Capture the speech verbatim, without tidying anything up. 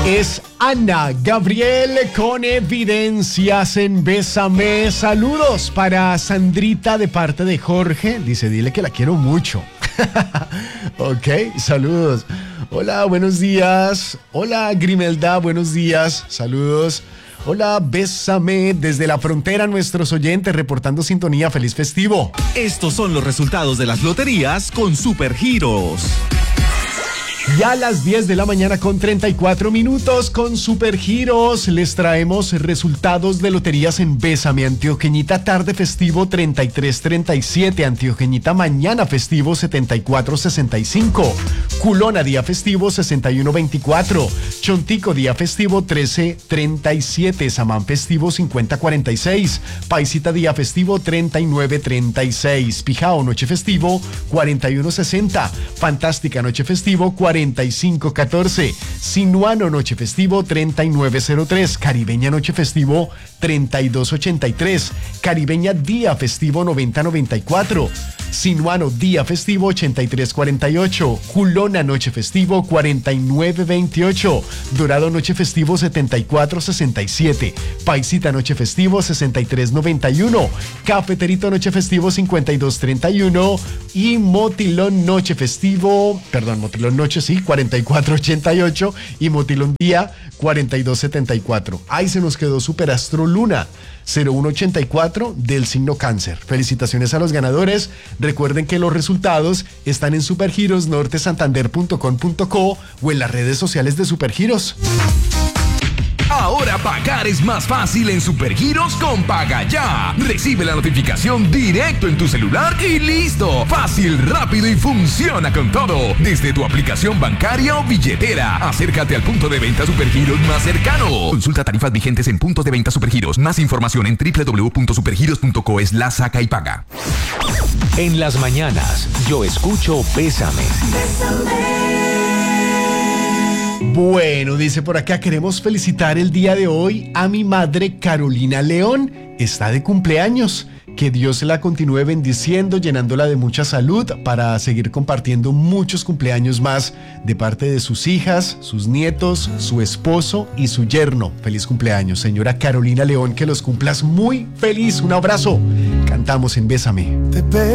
Es Ana Gabriel con evidencias en Bésame. Saludos para Sandrita de parte de Jorge. Dice, dile que la quiero mucho. Ok, saludos. Hola, buenos días. Hola, Grimelda, buenos días. Saludos. Hola, Bésame desde la frontera, nuestros oyentes reportando sintonía. Feliz festivo. Estos son los resultados de las loterías con Supergiros. Ya a las diez de la mañana con treinta y cuatro minutos con Supergiros les traemos resultados de loterías en Bésame. Antioqueñita tarde festivo treinta y tres treinta y siete, Antioqueñita mañana festivo setenta y cuatro sesenta y cinco, Culona día festivo sesenta y uno veinticuatro, Chontico día festivo trece treinta y siete, Samán festivo cincuenta cuarenta y seis, Paisita día festivo treinta y nueve treinta y seis, Pijao noche festivo cuarenta y uno sesenta, Fantástica noche festivo cuarenta y cinco catorce, Sinuano noche festivo treinta y nueve cero tres, Caribeña noche festivo treinta y dos ochenta y tres, Caribeña día festivo noventa noventa y cuatro, Sinuano día festivo ochenta y tres cuarenta y ocho, Culona noche festivo cuarenta y nueve veintiocho, Dorado noche festivo setenta y cuatro sesenta y siete, Paisita noche festivo sesenta y tres noventa y uno, Cafeterito noche festivo cincuenta y dos treinta y uno y Motilón noche festivo, perdón, Motilón noche sí, cuarenta y cuatro ochenta y ocho y Motilón día cuarenta y dos setenta y cuatro. Ahí se nos quedó Superastro Luna cero uno ochenta y cuatro del signo Cáncer. Felicitaciones a los ganadores. Recuerden que los resultados están en supergiros norte santander punto com punto co o en las redes sociales de Supergiros. Ahora pagar es más fácil en Supergiros con Paga Ya. Recibe la notificación directo en tu celular y listo. Fácil, rápido y funciona con todo. Desde tu aplicación bancaria o billetera. Acércate al punto de venta Supergiros más cercano. Consulta tarifas vigentes en puntos de venta Supergiros. Más información en doble u doble u doble u punto supergiros punto co slash saca y paga. En las mañanas, yo escucho Bésame. Bueno, dice por acá, queremos felicitar el día de hoy a mi madre Carolina León. Está de cumpleaños. Que Dios la continúe bendiciendo, llenándola de mucha salud para seguir compartiendo muchos cumpleaños más de parte de sus hijas, sus nietos, su esposo y su yerno. Feliz cumpleaños, señora Carolina León, que los cumplas muy feliz. Un abrazo. Cantamos en Bésame.